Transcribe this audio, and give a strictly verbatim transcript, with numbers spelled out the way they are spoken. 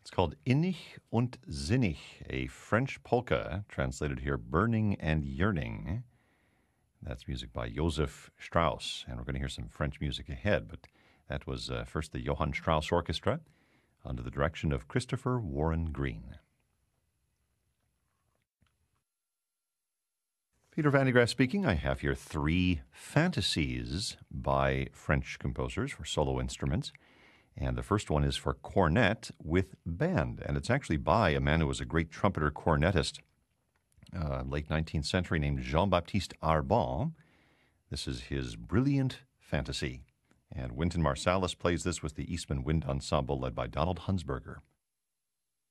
It's called Innig und Sinnig, a French polka, translated here Burning and Yearning. That's music by Joseph Strauss, and we're going to hear some French music ahead, but that was uh, first the Johann Strauss Orchestra under the direction of Christopher Warren Green. Peter Van de Graaff speaking. I have here three fantasies by French composers for solo instruments. And the first one is for cornet with band. And it's actually by a man who was a great trumpeter cornetist, uh, late nineteenth century, named Jean-Baptiste Arbon. This is his Brilliant Fantasy. And Wynton Marsalis plays this with the Eastman Wind Ensemble led by Donald Hunsberger.